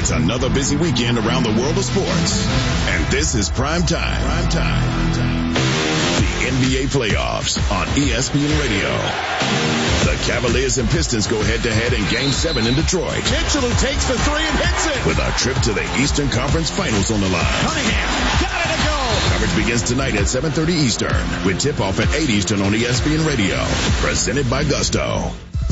It's another busy weekend around the world of sports. And this is Prime Time. The NBA playoffs on ESPN Radio. The Cavaliers and Pistons go head-to-head in Game 7 in Detroit. Mitchell, who takes the three and hits it. With a trip to the Eastern Conference Finals on the line. Cunningham, got it to go. Coverage begins tonight at 7:30 Eastern, with tip-off at 8 Eastern on ESPN Radio. Presented by Gusto.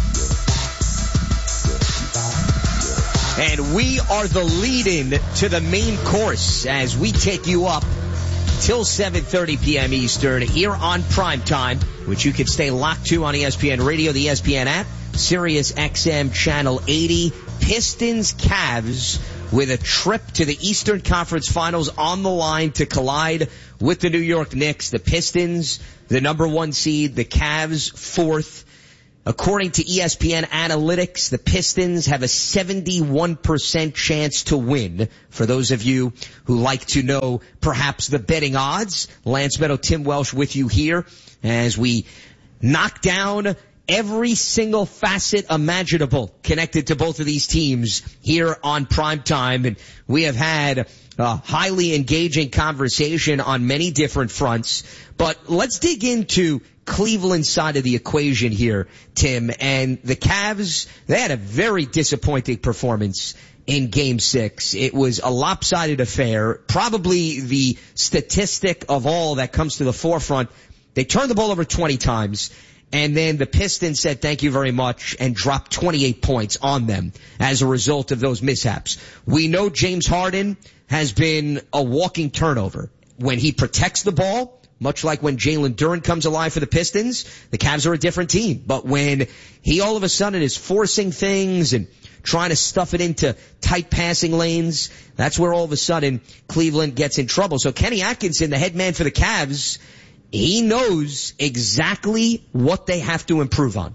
And we are the lead-in to the main course as we take you up till 7:30 p.m. Eastern here on Primetime, which you can stay locked to on ESPN Radio, the ESPN app, Sirius XM Channel 80. Pistons Cavs with a trip to the Eastern Conference Finals on the line to collide with the New York Knicks. The Pistons, the number 1 seed, the Cavs 4th. According to ESPN Analytics, the Pistons have a 71% chance to win. For those of you who like to know perhaps the betting odds, Lance Meadow, Tim Welsh with you here as we knock down every single facet imaginable connected to both of these teams here on Primetime. And we have had a highly engaging conversation on many different fronts. But let's dig into Cleveland's side of the equation here, Tim. And the Cavs, they had a very disappointing performance in Game 6. It was a lopsided affair. Probably the statistic of all that comes to the forefront. They turned the ball over 20 times, and then the Pistons said thank you very much and dropped 28 points on them as a result of those mishaps. We know James Harden has been a walking turnover. When he protects the ball, much like when Jalen Duren comes alive for the Pistons, the Cavs are a different team. But when he all of a sudden is forcing things and trying to stuff it into tight passing lanes, that's where all of a sudden Cleveland gets in trouble. So Kenny Atkinson, the head man for the Cavs, he knows exactly what they have to improve on.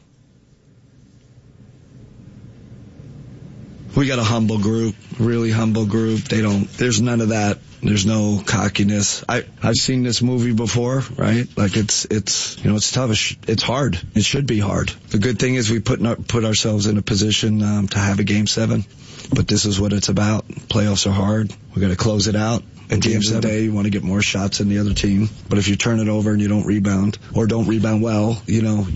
We got a humble group, really humble group. There's none of that. There's no cockiness. I've seen this movie before, right? Like it's tough. It's hard. It should be hard. The good thing is we put ourselves in a position to have a Game 7. But this is what it's about. Playoffs are hard. We got to close it out. At the end of the day, you want to get more shots than the other team. But if you turn it over and you don't rebound or don't rebound well, you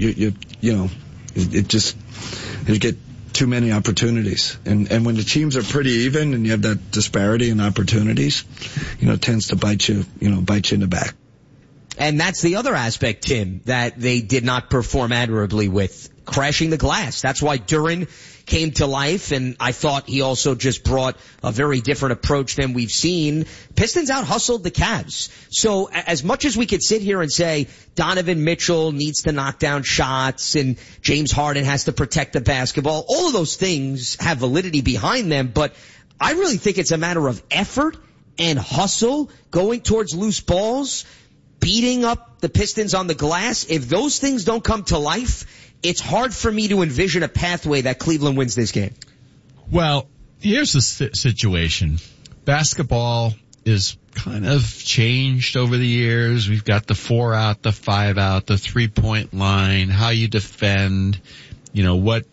get too many opportunities. And when the teams are pretty even and you have that disparity in opportunities, it tends to bite you in the back. And that's the other aspect, Tim, that they did not perform admirably with, crashing the glass. That's why Duren came to life, and I thought he also just brought a very different approach than we've seen. Pistons out-hustled the Cavs. So as much as we could sit here and say Donovan Mitchell needs to knock down shots and James Harden has to protect the basketball, all of those things have validity behind them, but I really think it's a matter of effort and hustle, going towards loose balls, beating up the Pistons on the glass. If those things don't come to life, it's hard for me to envision a pathway that Cleveland wins this game. Well, here's the situation. Basketball is kind of changed over the years. We've got the 4 out, the 5 out, the 3-point line, how you defend, what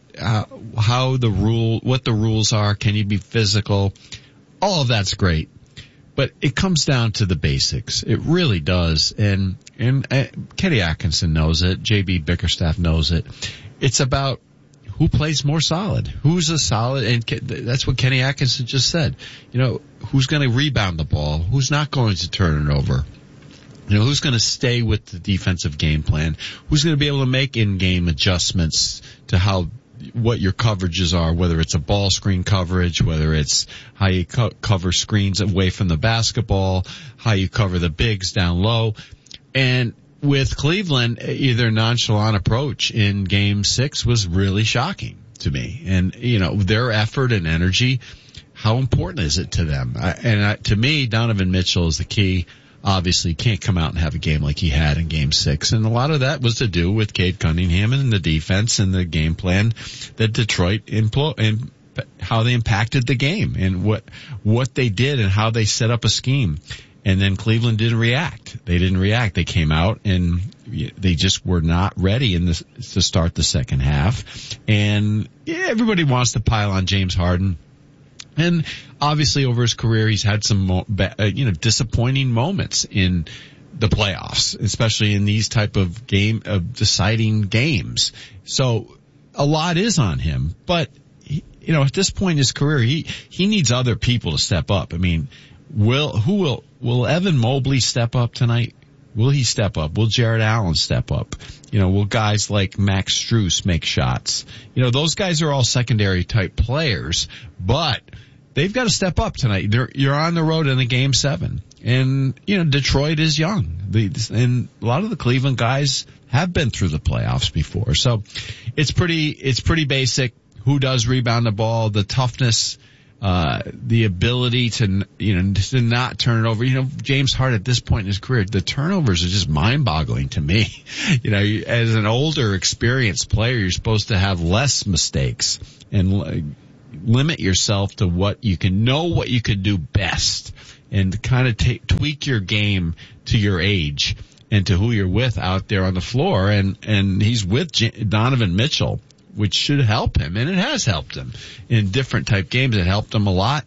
the rules are. Can you be physical? All of that's great. But it comes down to the basics. It really does. And Kenny Atkinson knows it. JB Bickerstaff knows it. It's about who plays more solid. Who's a solid, and that's what Kenny Atkinson just said. Who's going to rebound the ball? Who's not going to turn it over? Who's going to stay with the defensive game plan? Who's going to be able to make in-game adjustments to what your coverages are, whether it's a ball screen coverage, whether it's how you cover screens away from the basketball, how you cover the bigs down low. And with Cleveland, either nonchalant approach in Game 6 was really shocking to me. And, their effort and energy, how important is it to them? To me, Donovan Mitchell is the key. Obviously can't come out and have a game like he had in Game 6. And a lot of that was to do with Cade Cunningham and the defense and the game plan that Detroit and how they impacted the game and what they did and how they set up a scheme. And then Cleveland didn't react. They didn't react. They came out and they just were not ready to start the second half. And everybody wants to pile on James Harden. And obviously over his career, he's had some, disappointing moments in the playoffs, especially in these type of deciding games. So a lot is on him, but at this point in his career, he needs other people to step up. I mean, will Evan Mobley step up tonight? Will he step up? Will Jared Allen step up? Will guys like Max Strus make shots? Those guys are all secondary type players, but they've got to step up tonight. You're on the road in a game 7. And, Detroit is young. And a lot of the Cleveland guys have been through the playoffs before. So it's pretty basic. Who does rebound the ball, the toughness, the ability to not turn it over. James Harden at this point in his career, the turnovers are just mind-boggling to me. As an older, experienced player, you're supposed to have less mistakes and limit yourself to what you can do best, and kind of tweak your game to your age and to who you're with out there on the floor. And he's with Donovan Mitchell, which should help him, and it has helped him in different type games. It helped him a lot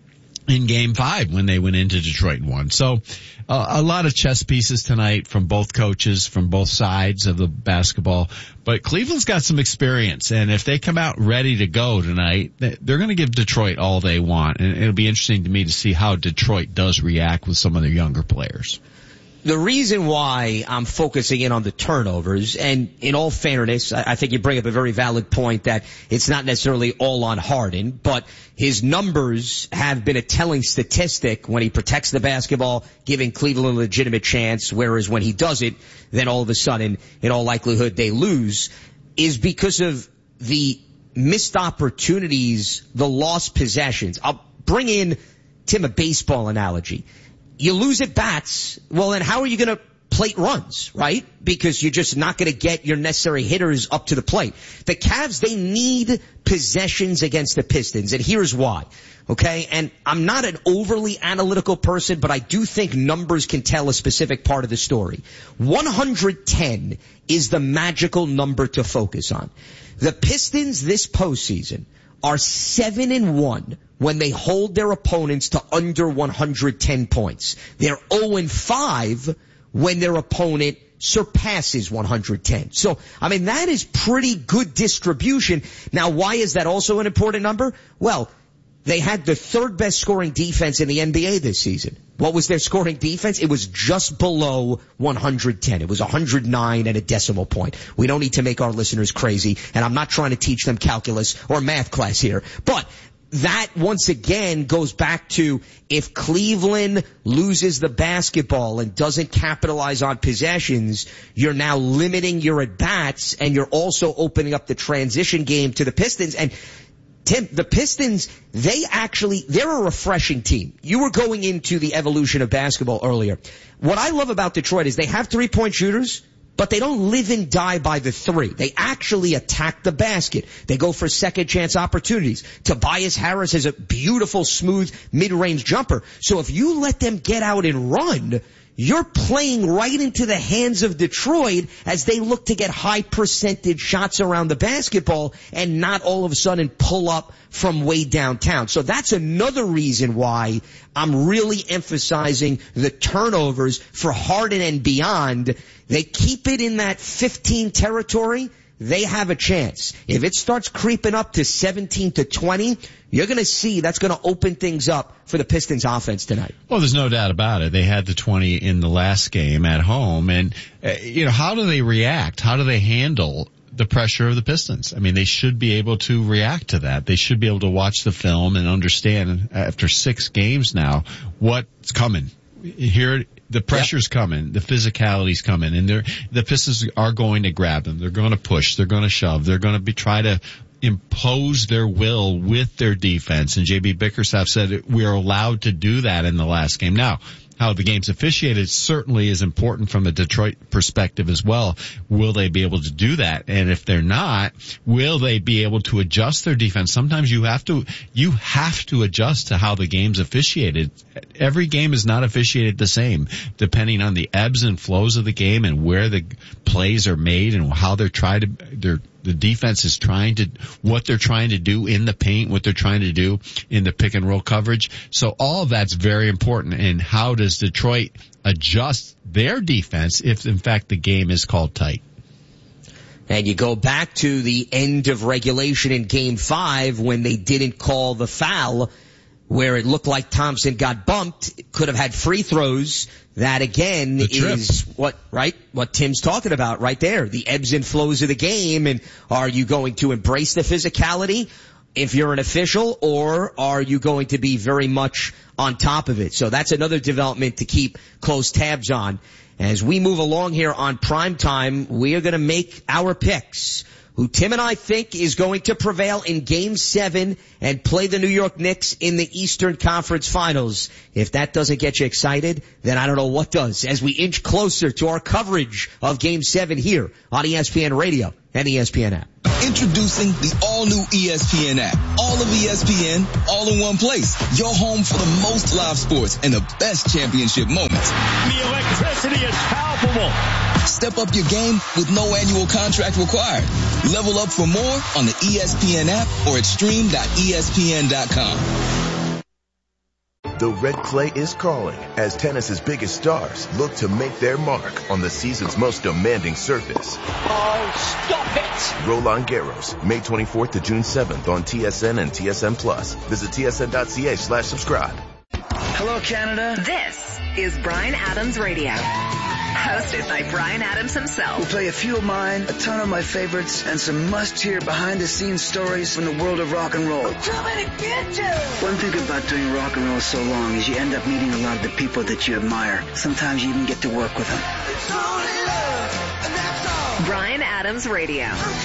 in Game 5 when they went into Detroit and won. So a lot of chess pieces tonight from both coaches, from both sides of the basketball. But Cleveland's got some experience, and if they come out ready to go tonight, they're going to give Detroit all they want. And it'll be interesting to me to see how Detroit does react with some of their younger players. The reason why I'm focusing in on the turnovers, and in all fairness, I think you bring up a very valid point that it's not necessarily all on Harden, but his numbers have been a telling statistic when he protects the basketball, giving Cleveland a legitimate chance, whereas when he does it, then all of a sudden, in all likelihood, they lose, is because of the missed opportunities, the lost possessions. I'll bring in, Tim, a baseball analogy. You lose at bats, well then how are you going to plate runs, right? Because you're just not going to get your necessary hitters up to the plate. The Cavs, they need possessions against the Pistons, and here's why. Okay, and I'm not an overly analytical person, but I do think numbers can tell a specific part of the story. 110 is the magical number to focus on. The Pistons this postseason are 7-1 when they hold their opponents to under 110 points. They're 0-5 when their opponent surpasses 110. So, that is pretty good distribution. Now, why is that also an important number? Well, they had the third best scoring defense in the NBA this season. What was their scoring defense? It was just below 110. It was 109 and a decimal point. We don't need to make our listeners crazy, and I'm not trying to teach them calculus or math class here. But that, once again, goes back to if Cleveland loses the basketball and doesn't capitalize on possessions, you're now limiting your at-bats, and you're also opening up the transition game to the Pistons. And Tim, the Pistons, they're a refreshing team. You were going into the evolution of basketball earlier. What I love about Detroit is they have three-point shooters, but they don't live and die by the three. They actually attack the basket. They go for second chance opportunities. Tobias Harris has a beautiful, smooth, mid-range jumper. So if you let them get out and run, you're playing right into the hands of Detroit as they look to get high percentage shots around the basketball and not all of a sudden pull up from way downtown. So that's another reason why I'm really emphasizing the turnovers for Harden and beyond. They keep it in that 15 territory, they have a chance. If it starts creeping up to 17 to 20, you're going to see that's going to open things up for the Pistons offense tonight. Well, there's no doubt about it. They had the 20 in the last game at home. And, how do they react? How do they handle the pressure of the Pistons? They should be able to react to that. They should be able to watch the film and understand after 6 games now what's coming. Here, the pressure's coming, the physicality's coming, and the Pistons are going to grab them. They're going to push. They're going to shove. They're going to try to impose their will with their defense. And J.B. Bickerstaff said we are allowed to do that in the last game. Now, how the game's officiated certainly is important from a Detroit perspective as well. Will they be able to do that? And if they're not, will they be able to adjust their defense? Sometimes you have to adjust to how the game's officiated. Every game is not officiated the same, depending on the ebbs and flows of the game and where the plays are made and how the the defense is what they're trying to do in the paint, what they're trying to do in the pick and roll coverage. So all of that's very important. And how does Detroit adjust their defense if in fact the game is called tight? And you go back to the end of regulation in Game 5 when they didn't call the foul, where it looked like Thompson got bumped, could have had free throws. That again is what Tim's talking about right there. The ebbs and flows of the game, and are you going to embrace the physicality if you're an official, or are you going to be very much on top of it? So that's another development to keep close tabs on. As we move along here on Primetime, we are going to make our picks. Who Tim and I think is going to prevail in Game 7 and play the New York Knicks in the Eastern Conference Finals. If that doesn't get you excited, then I don't know what does. As we inch closer to our coverage of Game 7 here on ESPN Radio and ESPN app. Introducing the all-new ESPN app. All of ESPN, all in one place. Your home for the most live sports and the best championship moments. The electricity is palpable. Step up your game with no annual contract required. Level up for more on the ESPN app or at stream.espn.com. The red clay is calling as tennis's biggest stars look to make their mark on the season's most demanding surface. Oh, stop it! Roland Garros, May 24th to June 7th on TSN and TSN Plus. Visit tsn.ca/subscribe. Hello, Canada. This is Bryan Adams Radio. Hosted by Bryan Adams himself. We'll play a few of mine, a ton of my favorites, and some must-hear behind-the-scenes stories from the world of rock and roll. One thing about doing rock and roll so long is you end up meeting a lot of the people that you admire. Sometimes you even get to work with them. Bryan Adams Radio.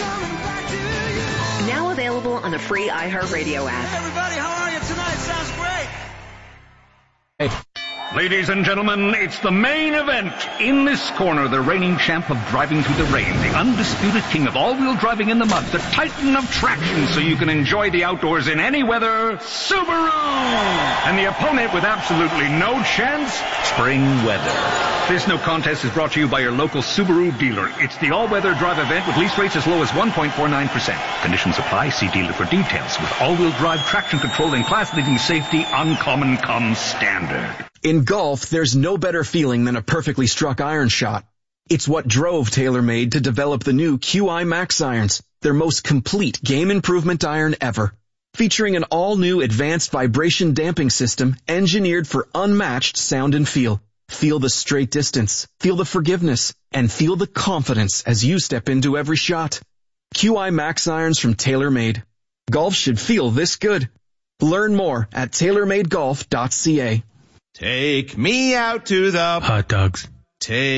Now available on the free iHeartRadio app. Hey, everybody, how are you tonight? Sounds great. Hey. Ladies and gentlemen, it's the main event. In this corner, the reigning champ of driving through the rain, the undisputed king of all-wheel driving in the mud, the titan of traction so you can enjoy the outdoors in any weather, Subaru! And the opponent with absolutely no chance, spring weather. This no contest is brought to you by your local Subaru dealer. It's the all-weather drive event with lease rates as low as 1.49%. Conditions apply. See dealer for details. With all-wheel drive traction control and class-leading safety, uncommon comes standard. In golf, there's no better feeling than a perfectly struck iron shot. It's what drove TaylorMade to develop the new QI Max irons, their most complete game improvement iron ever. Featuring an all-new advanced vibration damping system engineered for unmatched sound and feel. Feel the straight distance, feel the forgiveness, and feel the confidence as you step into every shot. QI Max irons from TaylorMade. Golf should feel this good. Learn more at TaylorMadeGolf.ca. Take me out to the hot dogs. Take